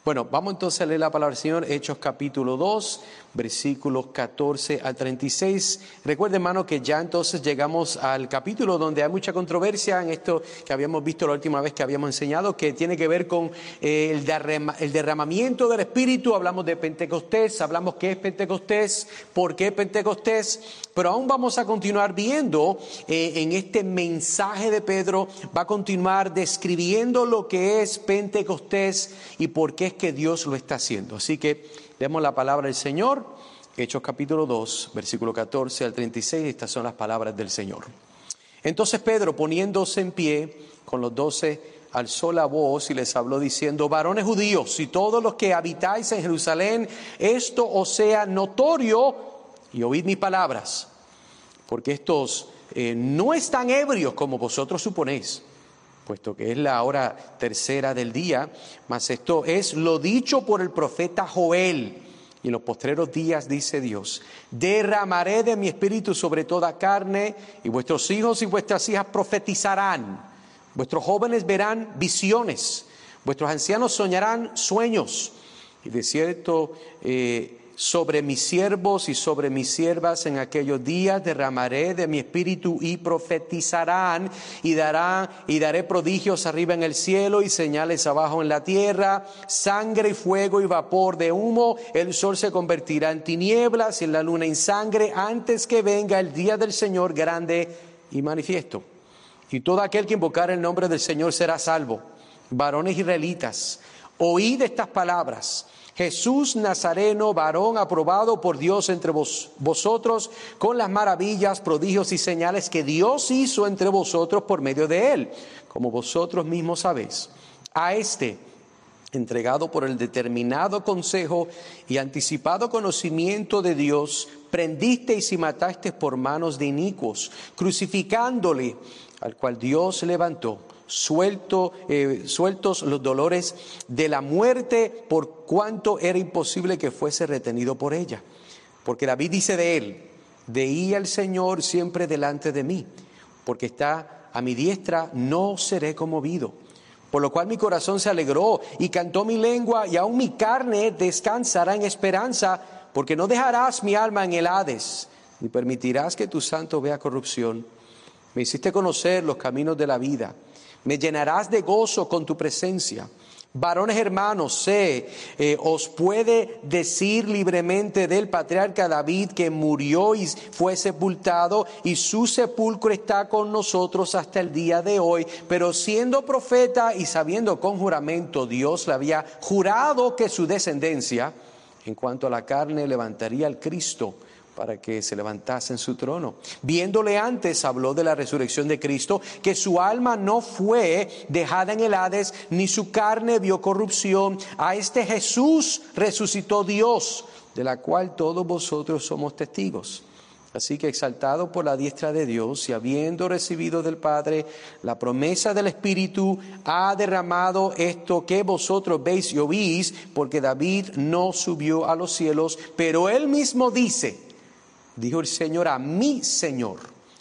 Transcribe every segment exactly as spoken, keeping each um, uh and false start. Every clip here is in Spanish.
Bueno, vamos entonces a leer la palabra del Señor, Hechos capítulo dos, versículos catorce al treinta y seis. Recuerden, hermano, que ya entonces llegamos al capítulo donde hay mucha controversia en esto que habíamos visto la última vez que habíamos enseñado, que tiene que ver con eh, el, derrama, el derramamiento del Espíritu. Hablamos de Pentecostés, hablamos qué es Pentecostés, por qué Pentecostés, pero aún vamos a continuar viendo eh, en este mensaje de Pedro, va a continuar describiendo lo que es Pentecostés y por qué es que Dios lo está haciendo. Así que leemos la palabra del Señor, Hechos capítulo dos, versículo catorce al treinta y seis, estas son las palabras del Señor. Entonces Pedro, poniéndose en pie con los doce, alzó la voz y les habló diciendo: varones judíos y todos los que habitáis en Jerusalén, esto os sea notorio y oíd mis palabras, porque estos eh, no están ebrios como vosotros suponéis, puesto que es la hora tercera del día, mas esto es lo dicho por el profeta Joel. Y en los postreros días, dice Dios, derramaré de mi espíritu sobre toda carne, y vuestros hijos y vuestras hijas profetizarán, vuestros jóvenes verán visiones, vuestros ancianos soñarán sueños, y de cierto eh, sobre mis siervos y sobre mis siervas en aquellos días derramaré de mi espíritu y profetizarán, y dará y daré prodigios arriba en el cielo y señales abajo en la tierra, sangre y fuego y vapor de humo. El sol se convertirá en tinieblas y la luna en sangre antes que venga el día del Señor grande y manifiesto. Y todo aquel que invocar el nombre del Señor será salvo. Varones israelitas, oíd estas palabras. Jesús Nazareno, varón aprobado por Dios entre vos, vosotros, con las maravillas, prodigios y señales que Dios hizo entre vosotros por medio de él, como vosotros mismos sabéis. A este, entregado por el determinado consejo y anticipado conocimiento de Dios, prendisteis y matasteis por manos de inicuos, crucificándole, al cual Dios levantó, suelto, eh, sueltos los dolores de la muerte, por cuanto era imposible que fuese retenido por ella. Porque David dice de él: veía al Señor siempre delante de mí, porque está a mi diestra, no seré conmovido. Por lo cual mi corazón se alegró y cantó mi lengua, y aún mi carne descansará en esperanza, porque no dejarás mi alma en el Hades, ni permitirás que tu santo vea corrupción. Me hiciste conocer los caminos de la vida, me llenarás de gozo con tu presencia. Varones hermanos, sé, eh, os puede decir libremente del patriarca David, que murió y fue sepultado, y su sepulcro está con nosotros hasta el día de hoy. Pero siendo profeta y sabiendo con juramento Dios le había jurado que su descendencia, en cuanto a la carne, levantaría al Cristo, para que se levantase en su trono. Viéndole antes, habló de la resurrección de Cristo, que su alma no fue dejada en el Hades, ni su carne vio corrupción. A este Jesús resucitó Dios, de la cual todos vosotros somos testigos. Así que, exaltado por la diestra de Dios y habiendo recibido del Padre la promesa del Espíritu, ha derramado esto que vosotros veis y oís, porque David no subió a los cielos, pero él mismo dice: dijo el Señor a mi Señor,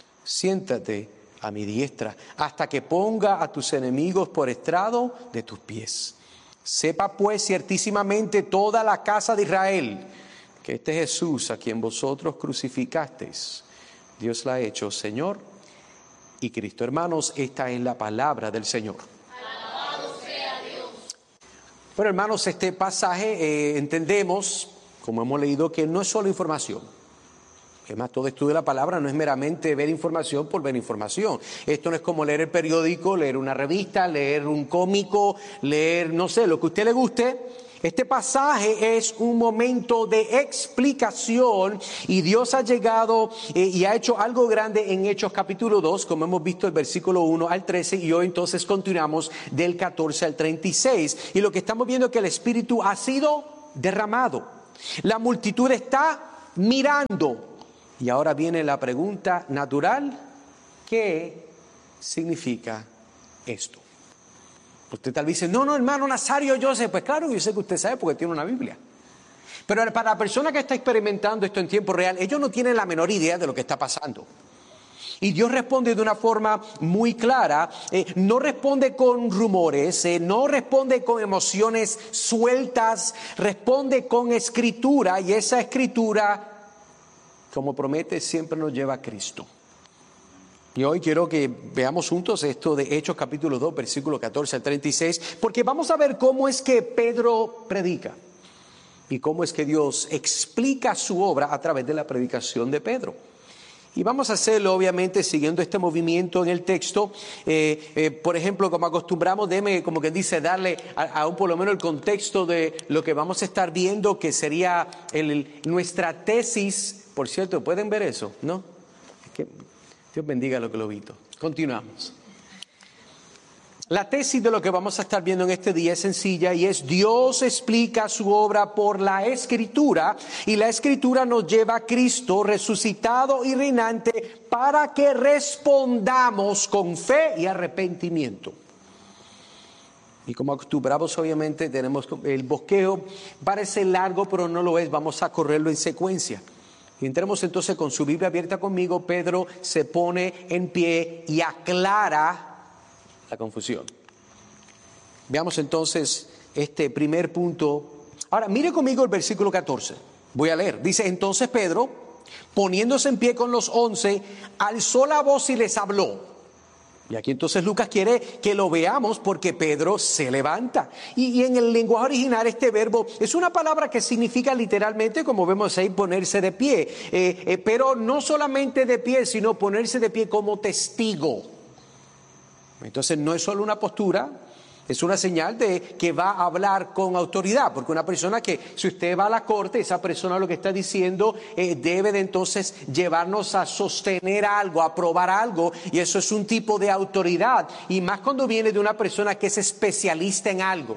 siéntate a mi diestra, hasta que ponga a tus enemigos por estrado de tus pies. Sepa pues ciertísimamente toda la casa de Israel, que este Jesús, a quien vosotros crucificasteis, Dios la ha hecho Señor y Cristo. Hermanos, esta es la palabra del Señor. Alabado sea Dios. Bueno, hermanos, este pasaje eh, entendemos, como hemos leído, que no es solo información. Además, todo estudio de la palabra no es meramente ver información por ver información. Esto no es como leer el periódico, leer una revista, leer un cómico, leer, no sé, lo que a usted le guste. Este pasaje es un momento de explicación, y Dios ha llegado eh, y ha hecho algo grande en Hechos capítulo dos, como hemos visto el versículo uno al trece, y hoy entonces continuamos del catorce al treinta y seis. Y lo que estamos viendo es que el Espíritu ha sido derramado. La multitud está mirando. Y ahora viene la pregunta natural: ¿qué significa esto? Usted tal vez dice: no, no, hermano Nazario, yo sé. Pues claro, yo sé que usted sabe porque tiene una Biblia. Pero para la persona que está experimentando esto en tiempo real, ellos no tienen la menor idea de lo que está pasando. Y Dios responde de una forma muy clara, eh, no responde con rumores, eh, no responde con emociones sueltas, responde con escritura, y esa escritura, como promete, siempre nos lleva a Cristo. Y hoy quiero que veamos juntos esto de Hechos capítulo dos, versículo catorce al treinta y seis, porque vamos a ver cómo es que Pedro predica y cómo es que Dios explica su obra a través de la predicación de Pedro. Y vamos a hacerlo obviamente siguiendo este movimiento en el texto. Eh, eh, por ejemplo, como acostumbramos, déme como que dice darle a, a un por lo menos el contexto de lo que vamos a estar viendo, que sería el, nuestra tesis. Por cierto, ¿pueden ver eso? ¿No? Es que Dios bendiga a los globitos. Continuamos. La tesis de lo que vamos a estar viendo en este día es sencilla y es: Dios explica su obra por la Escritura, y la Escritura nos lleva a Cristo resucitado y reinante para que respondamos con fe y arrepentimiento. Y como acostumbramos, obviamente tenemos el bosquejo, parece largo pero no lo es, vamos a correrlo en secuencia. Y entremos entonces con su Biblia abierta conmigo. Pedro se pone en pie y aclara la confusión. Veamos entonces este primer punto. Ahora, mire conmigo el versículo catorce. Voy a leer. Dice: entonces Pedro, poniéndose en pie con los once, alzó la voz y les habló. Y aquí entonces Lucas quiere que lo veamos porque Pedro se levanta. Y, y en el lenguaje original este verbo es una palabra que significa literalmente, como vemos ahí, ponerse de pie. Eh, eh, pero no solamente de pie, sino ponerse de pie como testigo. Entonces no es solo una postura, es una señal de que va a hablar con autoridad, porque una persona que, si usted va a la corte, esa persona lo que está diciendo eh, debe de entonces llevarnos a sostener algo, a probar algo, y eso es un tipo de autoridad, y más cuando viene de una persona que es especialista en algo.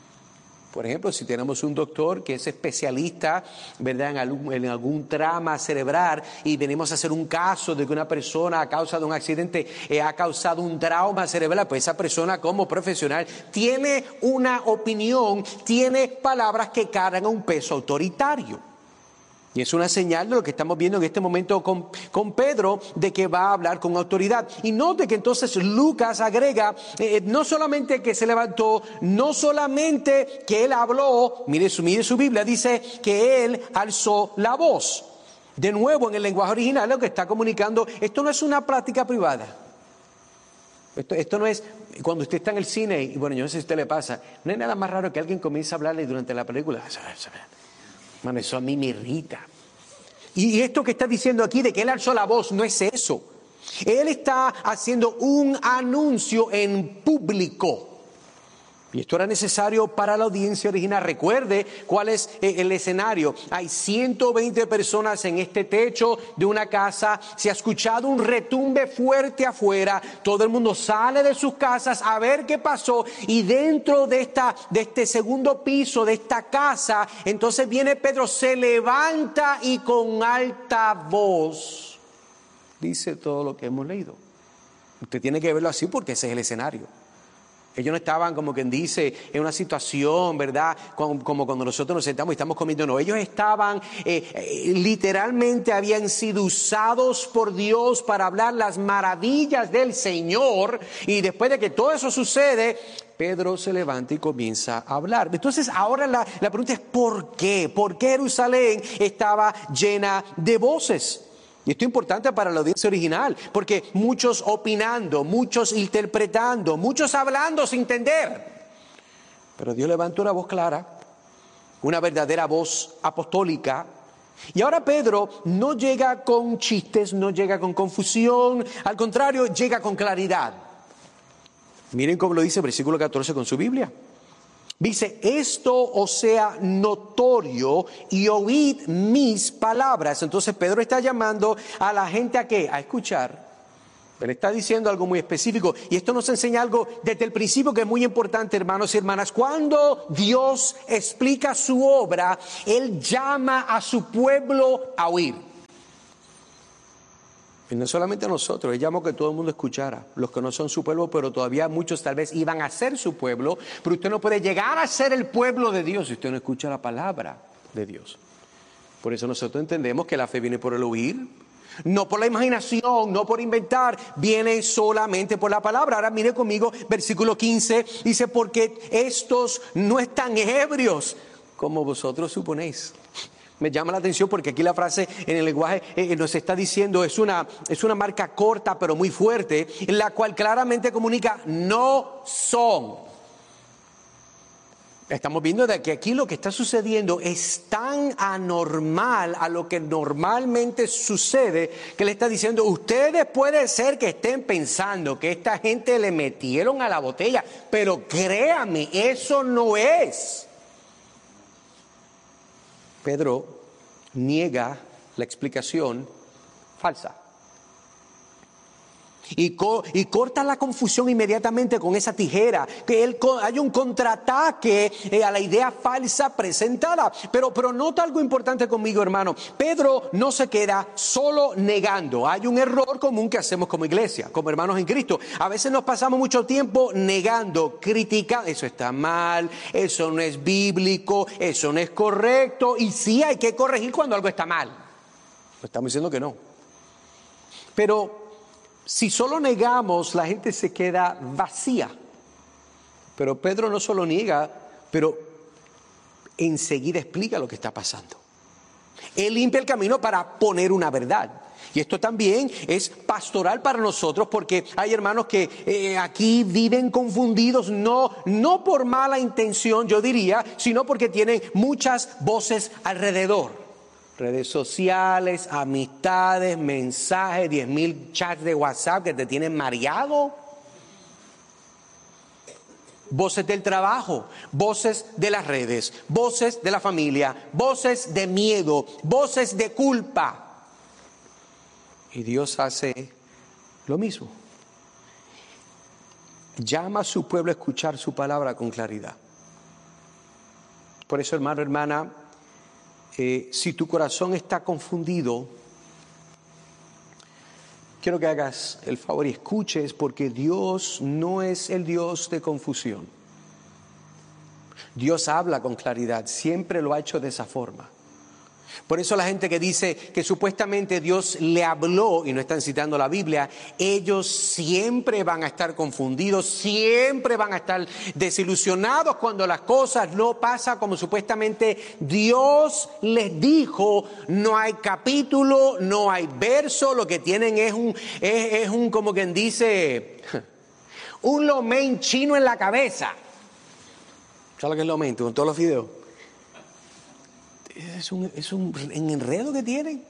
Por ejemplo, si tenemos un doctor que es especialista, ¿verdad?, en algún, en algún trauma cerebral, y venimos a hacer un caso de que una persona a causa de un accidente eh, ha causado un trauma cerebral, pues esa persona como profesional tiene una opinión, tiene palabras que cargan un peso autoritario. Y es una señal de lo que estamos viendo en este momento con, con Pedro, de que va a hablar con autoridad. Y note que entonces Lucas agrega, eh, no solamente que se levantó, no solamente que él habló, mire su, mire su Biblia, dice que él alzó la voz. De nuevo, en el lenguaje original lo que está comunicando, esto no es una plática privada. Esto, esto no es cuando usted está en el cine, y bueno, yo no sé si a usted le pasa, no hay nada más raro que alguien comience a hablarle durante la película. Bueno, eso a mí me irrita. Y esto que está diciendo aquí de que él alzó la voz no es eso. Él está haciendo un anuncio en público. Y esto era necesario para la audiencia original. Recuerde cuál es el escenario. Hay ciento veinte personas en este techo de una casa. Se ha escuchado un retumbe fuerte afuera. Todo el mundo sale de sus casas a ver qué pasó. Y dentro de, esta, de este segundo piso de esta casa, entonces viene Pedro, se levanta y con alta voz dice todo lo que hemos leído. Usted tiene que verlo así porque ese es el escenario. Ellos no estaban, como quien dice, en una situación, ¿verdad?, como, como cuando nosotros nos sentamos y estamos comiendo. No, ellos estaban, eh, eh, literalmente habían sido usados por Dios para hablar las maravillas del Señor. Y después de que todo eso sucede, Pedro se levanta y comienza a hablar. Entonces ahora la, la pregunta es ¿por qué? ¿Por qué Jerusalén estaba llena de voces? Y esto es importante para la audiencia original, porque muchos opinando, muchos interpretando, muchos hablando sin entender. Pero Dios levantó una voz clara, una verdadera voz apostólica. Y ahora Pedro no llega con chistes, no llega con confusión, al contrario, llega con claridad. Miren cómo lo dice el versículo catorce con su Biblia. Dice, esto os sea notorio y oíd mis palabras. Entonces Pedro está llamando a la gente a qué, a escuchar. Él está diciendo algo muy específico y esto nos enseña algo desde el principio que es muy importante, hermanos y hermanas. Cuando Dios explica su obra, Él llama a su pueblo a oír. Y no solamente a nosotros, Él llamó que todo el mundo escuchara, los que no son su pueblo, pero todavía muchos tal vez iban a ser su pueblo, pero usted no puede llegar a ser el pueblo de Dios si usted no escucha la palabra de Dios. Por eso nosotros entendemos que la fe viene por el oír, No por la imaginación, no por inventar, viene solamente por la palabra. Ahora mire conmigo, versículo quince, dice, porque estos no están ebrios como vosotros suponéis. Me llama la atención porque aquí la frase en el lenguaje eh, nos está diciendo, es una, es una marca corta pero muy fuerte, en la cual claramente comunica, no son. Estamos viendo de que aquí lo que está sucediendo es tan anormal a lo que normalmente sucede, que le está diciendo, ustedes puede ser que estén pensando que esta gente le metieron a la botella, pero créame, eso no es. Pedro niega la explicación falsa. Y, co- y corta la confusión inmediatamente con esa tijera, que él, hay un contraataque eh, a la idea falsa presentada. Pero, pero nota algo importante conmigo, hermano. Pedro no se queda solo negando. Hay un error común que hacemos como iglesia, como hermanos en Cristo. A veces nos pasamos mucho tiempo negando, criticando. Eso está mal, eso no es bíblico, eso no es correcto. Y sí hay que corregir cuando algo está mal. No estamos diciendo que no. Pero si solo negamos, la gente se queda vacía. Pero Pedro no solo niega, pero enseguida explica lo que está pasando. Él limpia el camino para poner una verdad. Y esto también es pastoral para nosotros, porque hay hermanos que eh, aquí viven confundidos, no, no por mala intención, yo diría, sino porque tienen muchas voces alrededor. Redes sociales, amistades, mensajes, diez mil chats de WhatsApp que te tienen mareado. Voces del trabajo, voces de las redes, voces de la familia, voces de miedo, voces de culpa. Y Dios hace lo mismo. Llama a su pueblo a escuchar su palabra con claridad. Por eso, hermano, hermana, Eh, si tu corazón está confundido, quiero que hagas el favor y escuches, porque Dios no es el Dios de confusión. Dios habla con claridad, siempre lo ha hecho de esa forma. Por eso la gente que dice que supuestamente Dios le habló y no están citando la Biblia, ellos siempre van a estar confundidos, siempre van a estar desilusionados cuando las cosas no pasan como supuestamente Dios les dijo. No hay capítulo, no hay verso, lo que tienen es un, es, es un como quien dice, un lo mein chino en la cabeza. ¿Sabes lo que es lo mein? Con todos los videos. Es un, es un enredo que tienen.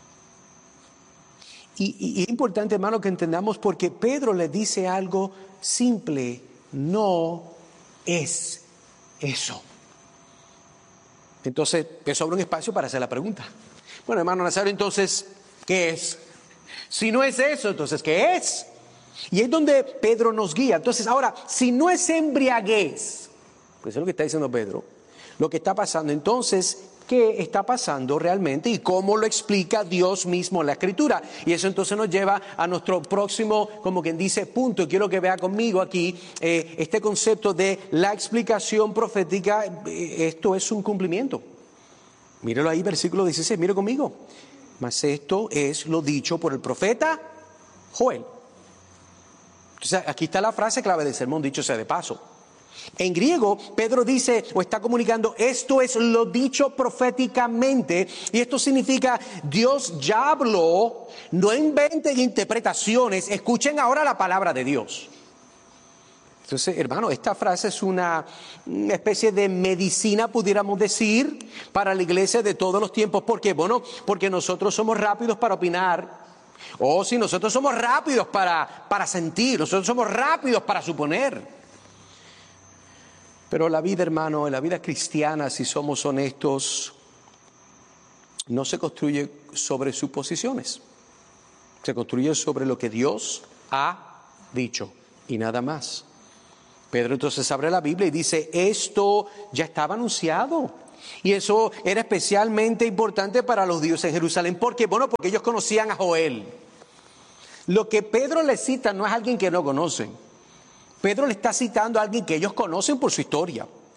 Y, y, y es importante, hermano, que entendamos, porque Pedro le dice algo simple: no es eso. Entonces, eso abre un espacio para hacer la pregunta. Bueno, hermano Nazario, entonces, ¿qué es? Si no es eso, entonces, ¿qué es? Y es donde Pedro nos guía. Entonces, ahora, si no es embriaguez, pues es lo que está diciendo Pedro, lo que está pasando, entonces, ¿qué está pasando realmente y cómo lo explica Dios mismo en la Escritura? Y eso entonces nos lleva a nuestro próximo, como quien dice, punto. Quiero que vea conmigo aquí eh, este concepto de la explicación profética. Eh, esto es un cumplimiento. Mírelo ahí, versículo dieciséis, mire conmigo. Mas esto es lo dicho por el profeta Joel. Entonces, aquí está la frase clave del sermón, dicho sea de paso. En griego, Pedro dice o está comunicando, esto es lo dicho proféticamente, y esto significa Dios ya habló, no inventen interpretaciones, escuchen ahora la palabra de Dios. Entonces, hermano, esta frase es una, una especie de medicina, pudiéramos decir, para la iglesia de todos los tiempos. ¿Por qué? Bueno, porque nosotros somos rápidos para opinar, o si nosotros somos rápidos para, para sentir, nosotros somos rápidos para suponer. Pero la vida, hermano, la vida cristiana, si somos honestos, no se construye sobre suposiciones. Se construye sobre lo que Dios ha dicho y nada más. Pedro entonces abre la Biblia y dice, esto ya estaba anunciado. Y eso era especialmente importante para los judíos en Jerusalén. ¿Por qué? Bueno, porque ellos conocían a Joel. Lo que Pedro le cita no es alguien que no conocen. Pedro le está citando a alguien que ellos conocen por su historia.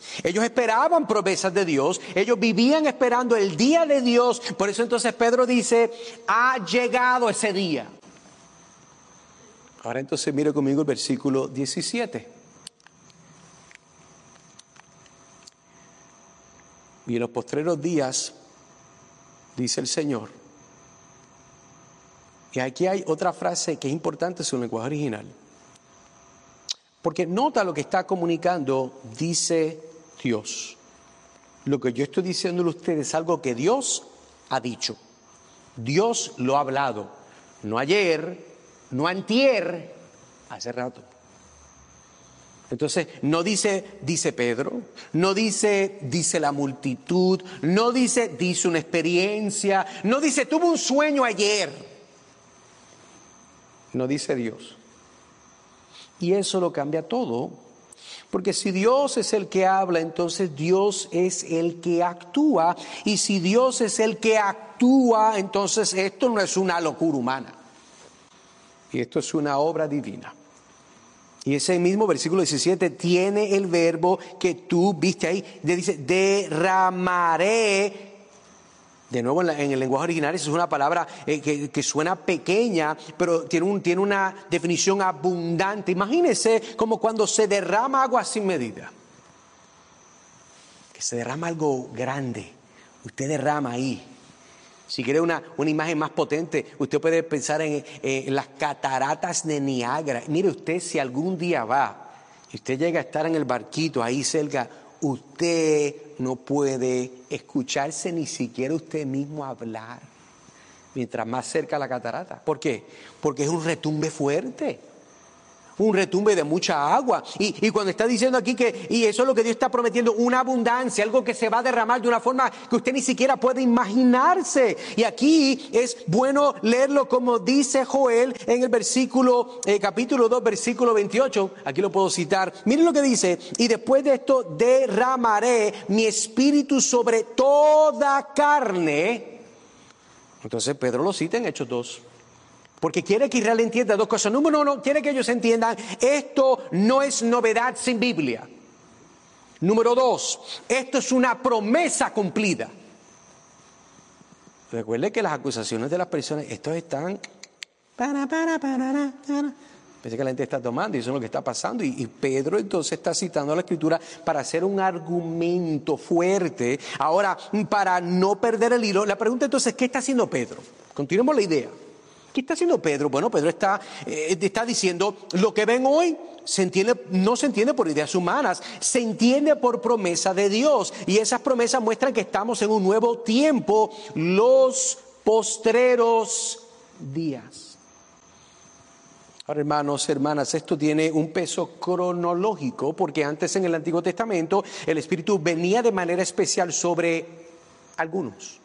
Ellos esperaban promesas de Dios, ellos vivían esperando el día de Dios. Por eso entonces Pedro dice, ha llegado ese día. Ahora entonces mire conmigo el versículo diecisiete. Y en los postreros días, dice el Señor. Y aquí hay otra frase que es importante en su lenguaje original. Porque nota lo que está comunicando, dice Dios. Lo que yo estoy diciéndole a ustedes es algo que Dios ha dicho. Dios lo ha hablado. No ayer, no antier, hace rato. Entonces, no dice, dice Pedro, no dice, dice la multitud, no dice, dice una experiencia, no dice, tuve un sueño ayer. No dice Dios. Y eso lo cambia todo, porque si Dios es el que habla, entonces Dios es el que actúa, y si Dios es el que actúa, entonces esto no es una locura humana, y esto es una obra divina. Y ese mismo versículo diecisiete tiene el verbo que tú viste ahí, dice, derramaré. De nuevo, en, la, en el lenguaje original, eso es una palabra eh, que, que suena pequeña, pero tiene, un, tiene una definición abundante. Imagínese como cuando se derrama agua sin medida. Que se derrama algo grande. Usted derrama ahí. Si quiere una, una imagen más potente, usted puede pensar en, en las cataratas de Niágara. Mire usted, si algún día va y usted llega a estar en el barquito ahí cerca, usted no puede escucharse ni siquiera usted mismo hablar mientras más cerca la catarata. ¿Por qué? Porque es un retumbe fuerte, un retumbe de mucha agua. Y, y cuando está diciendo aquí que, y eso es lo que Dios está prometiendo, una abundancia, algo que se va a derramar de una forma que usted ni siquiera puede imaginarse. Y aquí es bueno leerlo como dice Joel en el versículo, eh, capítulo dos, versículo veintiocho. Aquí lo puedo citar. Miren lo que dice: y después de esto derramaré mi espíritu sobre toda carne. Entonces Pedro lo cita en Hechos dos. Porque quiere que Israel entienda dos cosas. Número uno, quiere que ellos entiendan, esto no es novedad sin Biblia. Número dos, esto es una promesa cumplida. Recuerde que las acusaciones de las personas, estos están... Para, para, para, para. Parece que la gente está tomando y eso es lo que está pasando. Y, y Pedro entonces está citando la Escritura para hacer un argumento fuerte. Ahora, para no perder el hilo, la pregunta entonces, ¿qué está haciendo Pedro? Continuemos la idea. ¿Qué está haciendo Pedro? Bueno, Pedro está, eh, está diciendo, lo que ven hoy se entiende, no se entiende por ideas humanas, se entiende por promesa de Dios. Y esas promesas muestran que estamos en un nuevo tiempo, los postreros días. Ahora, hermanos, hermanas, esto tiene un peso cronológico, porque antes en el Antiguo Testamento el Espíritu venía de manera especial sobre algunos,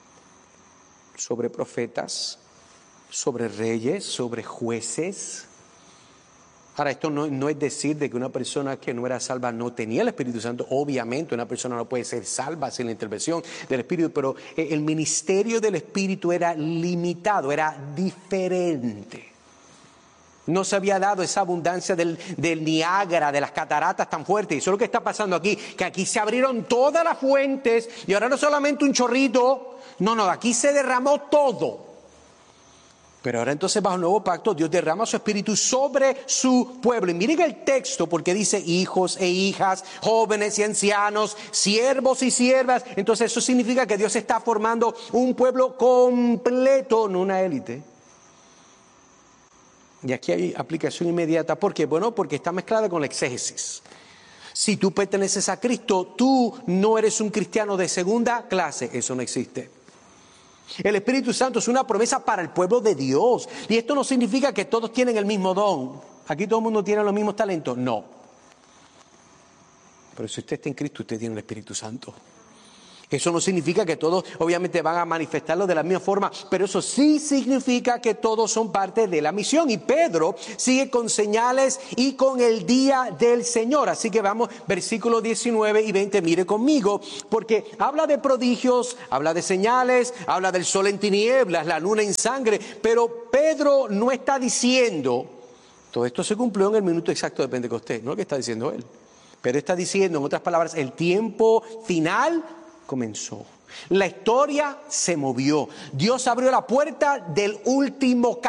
sobre profetas, sobre reyes, sobre jueces. Ahora, esto no, no es decir de que una persona que no era salva no tenía el Espíritu Santo. Obviamente una persona no puede ser salva sin la intervención del Espíritu, pero el ministerio del Espíritu era limitado, era diferente. No se había dado esa abundancia del, del Niágara, de las cataratas tan fuertes. Eso es lo que está pasando aquí, que aquí se abrieron todas las fuentes y ahora no solamente un chorrito, no, no, aquí se derramó todo. Pero ahora entonces bajo el nuevo pacto Dios derrama su espíritu sobre su pueblo. Y miren el texto porque dice hijos e hijas, jóvenes y ancianos, siervos y siervas. Entonces eso significa que Dios está formando un pueblo completo, no una élite. Y aquí hay aplicación inmediata. ¿Por qué? Bueno, porque está mezclada con la exégesis. Si tú perteneces a Cristo, tú no eres un cristiano de segunda clase. Eso no existe. El Espíritu Santo es una promesa para el pueblo de Dios. Y esto no significa que todos tienen el mismo don. Aquí todo el mundo tiene los mismos talentos. No. Pero si usted está en Cristo, usted tiene el Espíritu Santo. Eso no significa que todos obviamente van a manifestarlo de la misma forma, pero eso sí significa que todos son parte de la misión. Y Pedro sigue con señales y con el día del Señor. Así que vamos, versículos diecinueve y veinte, mire conmigo, porque habla de prodigios, habla de señales, habla del sol en tinieblas, la luna en sangre, pero Pedro no está diciendo, todo esto se cumplió en el minuto exacto de Pentecostés, no es lo que está diciendo él. Pero está diciendo, en otras palabras, el tiempo final comenzó. La historia se movió. Dios abrió la puerta del último